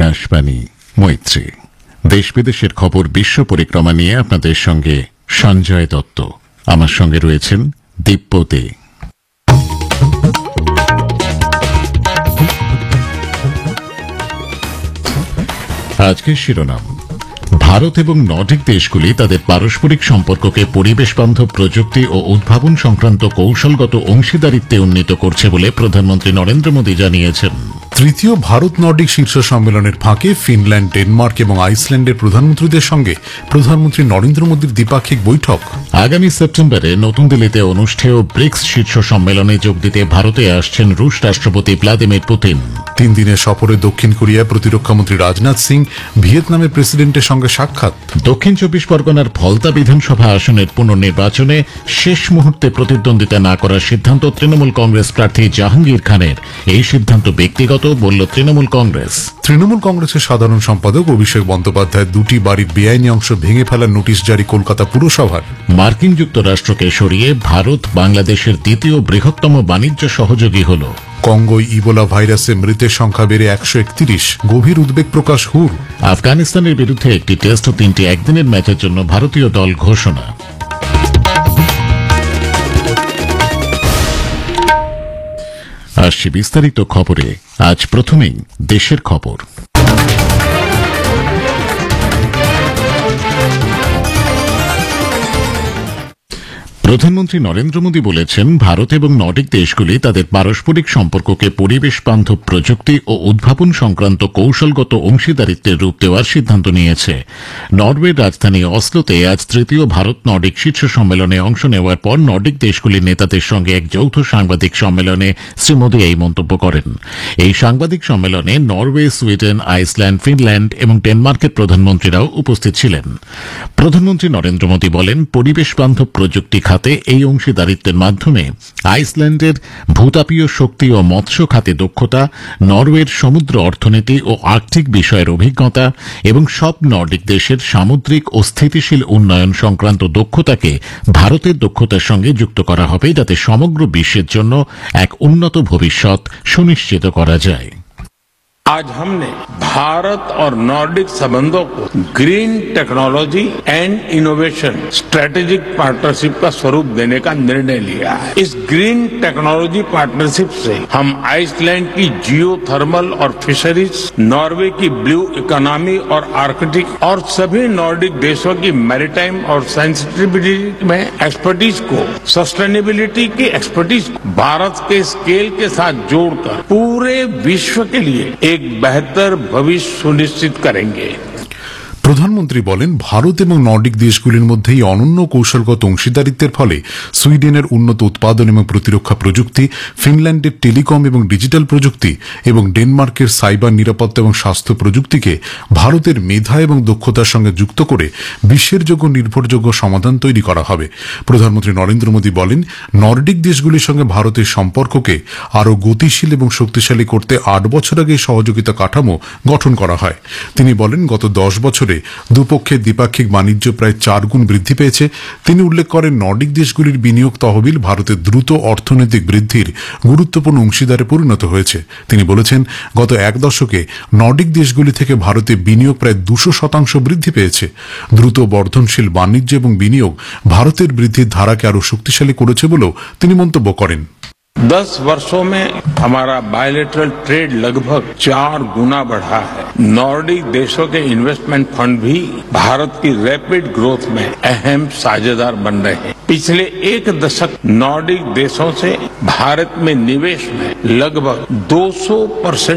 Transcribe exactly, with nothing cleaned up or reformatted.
আকাশবাণী মৈত্রী। দেশ বিদেশের খবর বিশ্ব পরিক্রমা নিয়ে আপনাদের সঙ্গে সঞ্জয় দত্ত। আমার সঙ্গে রয়েছেন দীপ্য দে। আজকের শিরোনাম: ভারত এবং নর্ডিক দেশগুলি তাদের পারস্পরিক সম্পর্ককে পরিবেশ বান্ধব প্রযুক্তি ও উদ্ভাবন সংক্রান্ত কৌশলগত অংশীদারিত্বে উন্নীত করছে বলে প্রধানমন্ত্রী নরেন্দ্র মোদী জানিয়েছেন। তৃতীয় ভারত নর্ডিক শীর্ষ সম্মেলনের ফাঁকে ফিনল্যান্ড, ডেনমার্ক এবং আইসল্যান্ডের প্রধানমন্ত্রীদের সঙ্গে প্রধানমন্ত্রী নরেন্দ্র মোদীর দ্বিপাক্ষিক বৈঠক। আগামী সেপ্টেম্বরে নতুন দিল্লিতে অনুষ্ঠেয় ব্রিক্স শীর্ষ সম্মেলনে যোগ দিতে ভারতে আসছেন রুশ রাষ্ট্রপতি ভ্লাদিমির পুতিন। তিন দিনের সফরে দক্ষিণ কোরিয়া প্রতিরক্ষামন্ত্রী রাজনাথ সিং ভিয়েতনামের প্রেসিডেন্টের সঙ্গে সাক্ষাৎ। দক্ষিণ চব্বিশ পরগনার ফলতা বিধানসভা আসনের পুনর্নির্বাচনে শেষ মুহূর্তে প্রতিদ্বন্দ্বিতা না করার সিদ্ধান্ত তৃণমূল কংগ্রেস প্রার্থী জাহাঙ্গীর খানের। এই সিদ্ধান্ত ব্যক্তিগত বলল তৃণমূল কংগ্রেস। তৃণমূল কংগ্রেসের সাধারণ সম্পাদক অভিষেক বন্দ্যোপাধ্যায় দুটি বাড়ির বেআইনি অংশ ভেঙে ফেলার নোটিশ জারি কলকাতা পুরসভার। মার্কিন যুক্তরাষ্ট্রকে সরিয়ে ভারত বাংলাদেশের দ্বিতীয় বৃহত্তম বাণিজ্য সহযোগী হল। কঙ্গোয় ইবোলা ভাইরাসে মৃতের সংখ্যা বেড়ে একশো একত্রিশ, গভীর উদ্বেগ প্রকাশ হুর। আফগানিস্তানের বিরুদ্ধে একটি টেস্ট ও তিনটি একদিনের ম্যাচের জন্য ভারতীয় দল ঘোষণা। আসছি বিস্তারিত খবরে। আজ প্রথমেই দেশের খবর। প্রধানমন্ত্রী নরেন্দ্র মোদী বলেছেন, ভারত এবং নর্ডিক দেশগুলি তাদের পারস্পরিক সম্পর্ককে পরিবেশ বান্ধব প্রযুক্তি ও উদ্ভাবন সংক্রান্ত কৌশলগত অংশীদারিত্বের রূপ দেওয়ার সিদ্ধান্ত নিয়েছে। নরওয়ের রাজধানী অসলোতে আজ তৃতীয় ভারত নর্ডিক শীর্ষ সম্মেলনে অংশ নেওয়ার পর নর্ডিক দেশগুলির নেতাদের সঙ্গে এক যৌথ সাংবাদিক সম্মেলনে শ্রী মোদী এই মন্তব্য করেন। এই সাংবাদিক সম্মেলনে নরওয়ে, সুইডেন, আইসল্যান্ড, ফিনল্যান্ড এবং ডেনমার্কের প্রধানমন্ত্রীরাও উপস্থিত ছিলেন। প্রধানমন্ত্রী নরেন্দ্র মোদী বলেন, পরিবেশ বান্ধব প্রযুক্তি খাতে এই অংশীদারিত্বের মাধ্যমে আইসল্যান্ডের ভূতাপীয় শক্তি ও মৎস্য খাতে দক্ষতা, নরওয়ের সমুদ্র অর্থনীতি ও আর্কটিক বিষয়ের অভিজ্ঞতা এবং সব নর্ডিক দেশের সামুদ্রিক ও স্থিতিশীল উন্নয়ন সংক্রান্ত দক্ষতাকে ভারতের দক্ষতার সঙ্গে যুক্ত করা হবে, যাতে সমগ্র বিশ্বের জন্য এক উন্নত ভবিষ্যৎ সুনিশ্চিত করা যায়। आज हमने भारत और नॉर्डिक संबंधों को green technology and innovation strategic partnership का स्वरूप देने का निर्णय लिया है। इस ग्रीन टेक्नोलॉजी पार्टनरशिप से हम आइसलैंड की जियो थर्मल और फिशरीज, नॉर्वे की ब्लू इकोनॉमी और आर्कटिक और सभी नॉर्डिक देशों की मैरीटाइम और सेंसिटिविटी में एक्सपर्टीज को, सस्टेनेबिलिटी की एक्सपर्टीज को भारत के स्केल के साथ जोड़कर पूरे विश्व के लिए एक बेहतर भविष्य सुनिश्चित करेंगे। প্রধানমন্ত্রী বলেন, ভারত এবং নর্ডিক দেশগুলির মধ্যে এই অনন্য কৌশলগত অংশীদারিত্বের ফলে সুইডেনের উন্নত উৎপাদন এবং প্রতিরক্ষা প্রযুক্তি, ফিনল্যান্ডের টেলিকম এবং ডিজিটাল প্রযুক্তি এবং ডেনমার্কের সাইবার নিরাপত্তা এবং স্বাস্থ্য প্রযুক্তিকে ভারতের মেধা এবং দক্ষতার সঙ্গে যুক্ত করে বিশ্বের যোগ্য নির্ভরযোগ্য সমাধান তৈরি করা হবে। প্রধানমন্ত্রী নরেন্দ্র মোদী বলেন, নর্ডিক দেশগুলির সঙ্গে ভারতের সম্পর্ককে আরও গতিশীল এবং শক্তিশালী করতে আট বছর আগে সহযোগিতা কাঠামো গঠন করা হয়। তিনি বলেন, গত দশ বছরে দুপক্ষের দ্বিপাক্ষিক বাণিজ্য প্রায় চার গুণ বৃদ্ধি পেয়েছে। তিনি উল্লেখ করেন, নর্ডিক দেশগুলির বিনিয়োগ তহবিল ভারতের দ্রুত অর্থনৈতিক বৃদ্ধির গুরুত্বপূর্ণ অংশীদারে পরিণত হয়েছে। তিনি বলেছেন, গত এক দশকে নর্ডিক দেশগুলি থেকে ভারতে বিনিয়োগ প্রায় দুশো শতাংশ বৃদ্ধি পেয়েছে। দ্রুত বর্ধনশীল বাণিজ্য এবং বিনিয়োগ ভারতের বৃদ্ধির ধারাকে আরও শক্তিশালী করেছে বলেও তিনি মন্তব্য করেন। दस वर्षों में हमारा बायलैटरल ट्रेड लगभग चार गुना बढ़ा है। नॉर्डिक देशों के इन्वेस्टमेंट फंड भी भारत की रैपिड ग्रोथ में अहम साझेदार बन रहे हैं। पिछले एक दशक नॉर्डिक देशों से भारत में निवेश में लगभग दो सौ परसेंट